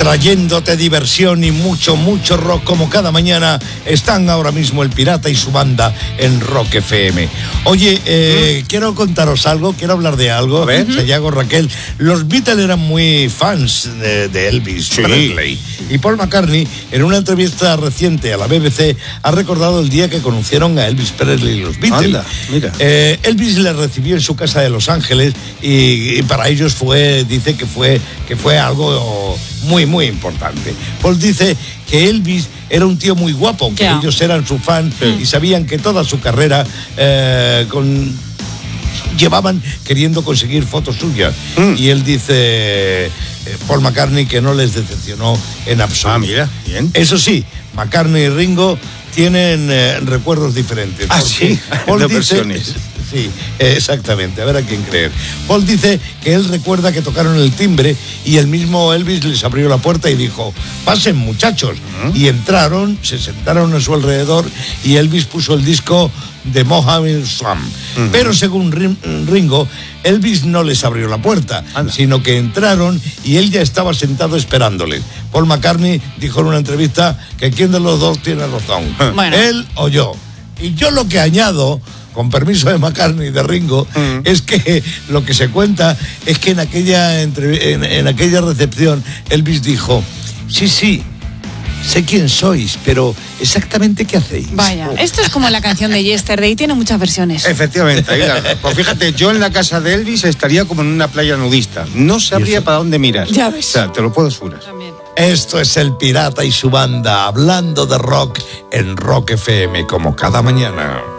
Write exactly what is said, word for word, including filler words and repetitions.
trayéndote diversión y mucho, mucho rock como cada mañana. Están ahora mismo el Pirata y su banda en Rock F M. Oye, eh, ¿Mm? quiero contaros algo, quiero hablar de algo. A ver, Sayago, Raquel. Los Beatles eran muy fans de, de Elvis sí. Presley. Y Paul McCartney, en una entrevista reciente a la B B C, ha recordado el día que conocieron a Elvis Presley y los Beatles. Anda, mira. Eh, Elvis le recibió en su casa de Los Ángeles y, y para ellos fue, dice que fue, que fue algo muy, muy importante. Paul dice que Elvis era un tío muy guapo, que yeah. ellos eran su fan sí. y sabían que toda su carrera eh, con, llevaban queriendo conseguir fotos suyas. Mm. Y él dice, eh, Paul McCartney, que no les decepcionó en absoluto. Ah, mira, bien. Eso sí, McCartney y Ringo tienen eh, recuerdos diferentes. Ah, sí, Paul de dice, versiones. Sí, exactamente, a ver a quién creer. Paul dice que él recuerda que tocaron el timbre y el mismo Elvis les abrió la puerta y dijo, pasen muchachos. Uh-huh. Y entraron, se sentaron a su alrededor y Elvis puso el disco de Mohammed Swam. Uh-huh. Pero según Ringo, Elvis no les abrió la puerta, Anda. sino que entraron y él ya estaba sentado esperándoles. Paul McCartney dijo en una entrevista que quién de los dos tiene razón, bueno. él o yo. Y yo lo que añado, con permiso de McCartney y de Ringo, uh-huh. es que lo que se cuenta es que en aquella, entre, en, en aquella recepción Elvis dijo, sí, sí, sé quién sois, pero exactamente qué hacéis. Vaya, esto es como la canción de Yesterday, tiene muchas versiones. Efectivamente, pues fíjate, yo en la casa de Elvis estaría como en una playa nudista, no sabría para dónde mirar. Ya ves. O sea, te lo puedo asegurar. También. Esto es el Pirata y su banda, hablando de rock en Rock F M, como cada mañana.